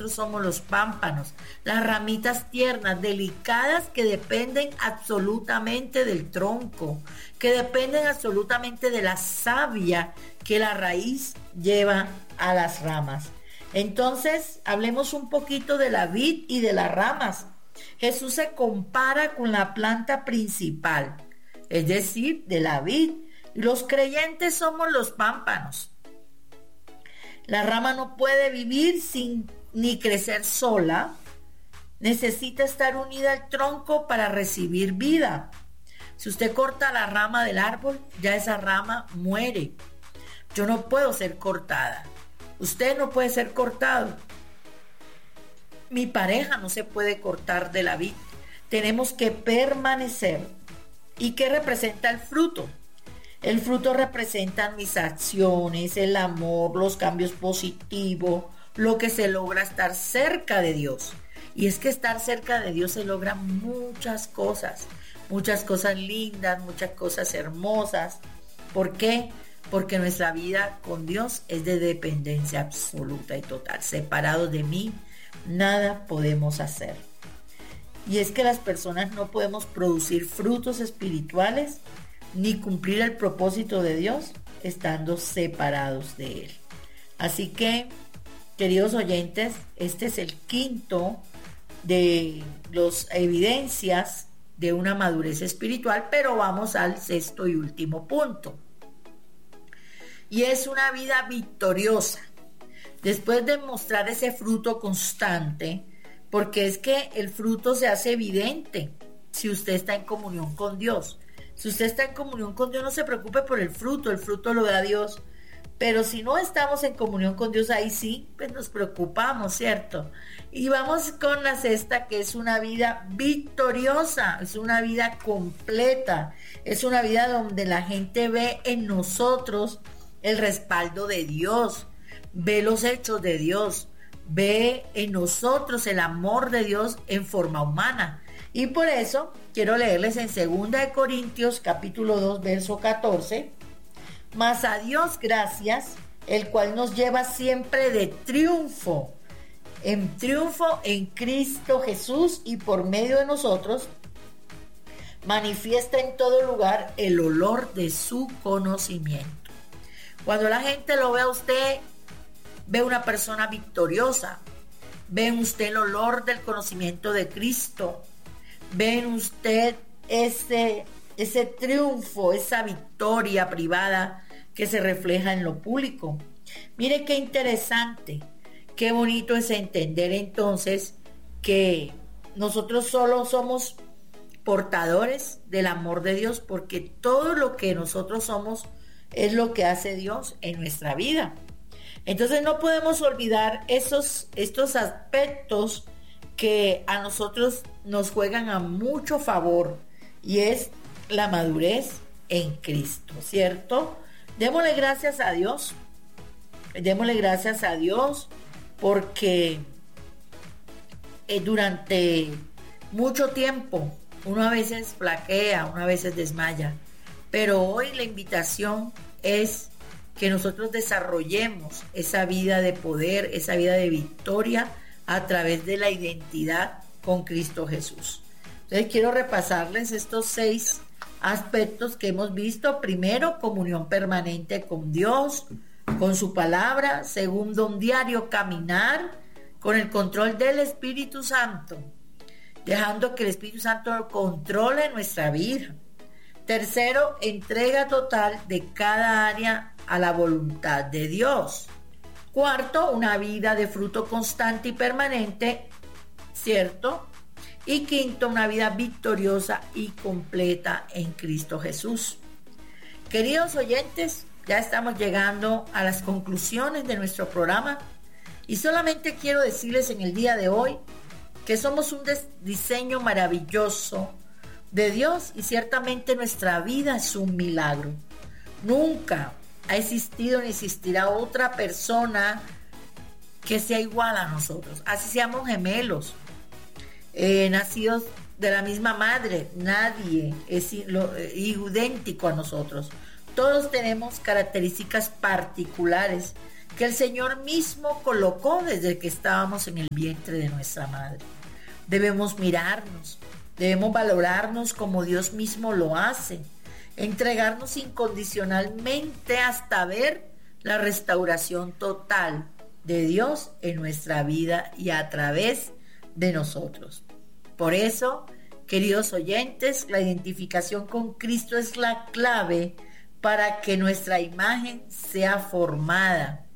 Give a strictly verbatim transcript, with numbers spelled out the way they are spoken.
nosotros somos los pámpanos, las ramitas tiernas, delicadas, que dependen absolutamente del tronco, que dependen absolutamente de la savia que la raíz lleva a las ramas. Entonces, hablemos un poquito de la vid y de las ramas. Jesús se compara con la planta principal, es decir, de la vid. Los creyentes somos los pámpanos. La rama no puede vivir sin ni crecer sola. Necesita estar unida al tronco para recibir vida. Si usted corta la rama del árbol, ya esa rama muere. Yo no puedo ser cortada. Usted no puede ser cortado. Mi pareja no se puede cortar de la vid. Tenemos que permanecer. ¿Y qué representa el fruto? El fruto representa mis acciones, el amor, los cambios positivos, lo que se logra estar cerca de Dios. Y es que estar cerca de Dios se logran muchas cosas, muchas cosas lindas, muchas cosas hermosas. ¿Por qué? Porque nuestra vida con Dios es de dependencia absoluta y total. Separados de mí, nada podemos hacer. Y es que las personas no podemos producir frutos espirituales ni cumplir el propósito de Dios estando separados de Él. Así que, queridos oyentes, este es el quinto de las evidencias de una madurez espiritual, pero vamos al sexto y último punto. Y es una vida victoriosa. Después de mostrar ese fruto constante, porque es que el fruto se hace evidente si usted está en comunión con Dios. Si usted está en comunión con Dios, no se preocupe por el fruto, el fruto lo da Dios. Pero si no estamos en comunión con Dios, ahí sí, pues nos preocupamos, ¿cierto? Y vamos con la sexta, que es una vida victoriosa, es una vida completa, es una vida donde la gente ve en nosotros el respaldo de Dios, ve los hechos de Dios, ve en nosotros el amor de Dios en forma humana. Y por eso quiero leerles en segunda de Corintios capítulo dos verso catorce. Mas a Dios gracias, el cual nos lleva siempre de triunfo, en triunfo en Cristo Jesús, y por medio de nosotros manifiesta en todo lugar el olor de su conocimiento. Cuando la gente lo ve a usted, ve una persona victoriosa, ve en usted el olor del conocimiento de Cristo, ve en usted ese, ese triunfo, esa victoria privada que se refleja en lo público. Mire qué interesante, qué bonito es entender entonces que nosotros solo somos portadores del amor de Dios, porque todo lo que nosotros somos es lo que hace Dios en nuestra vida. Entonces no podemos olvidar esos, estos aspectos que a nosotros nos juegan a mucho favor, y es la madurez en Cristo, ¿cierto? Démosle gracias a Dios, démosle gracias a Dios porque eh, durante mucho tiempo uno a veces flaquea, uno a veces desmaya, pero hoy la invitación es que nosotros desarrollemos esa vida de poder, esa vida de victoria a través de la identidad con Cristo Jesús. Entonces quiero repasarles estos seis aspectos que hemos visto. Primero, comunión permanente con Dios, con su palabra. Segundo, un diario caminar con el control del Espíritu Santo, dejando que el Espíritu Santo controle nuestra vida. Tercero, entrega total de cada área a la voluntad de Dios. Cuarto, una vida de fruto constante y permanente, ¿cierto? Y quinto, una vida victoriosa y completa en Cristo Jesús. Queridos oyentes, ya estamos llegando a las conclusiones de nuestro programa, y solamente quiero decirles en el día de hoy que somos un diseño maravilloso de Dios, y ciertamente nuestra vida es un milagro. Nunca ha existido ni existirá otra persona que sea igual a nosotros, así seamos gemelos, eh, nacidos de la misma madre. Nadie es lo, eh, idéntico a nosotros. Todos tenemos características particulares que el Señor mismo colocó desde que estábamos en el vientre de nuestra madre. Debemos mirarnos, debemos valorarnos como Dios mismo lo hace, entregarnos incondicionalmente hasta ver la restauración total de Dios en nuestra vida y a través de nosotros. Por eso, queridos oyentes, la identificación con Cristo es la clave para que nuestra imagen sea formada